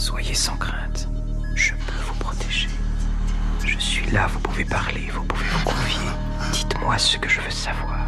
Soyez sans crainte, je peux vous protéger. Je suis là, vous pouvez parler, vous pouvez vous confier. Dites-moi ce que je veux savoir.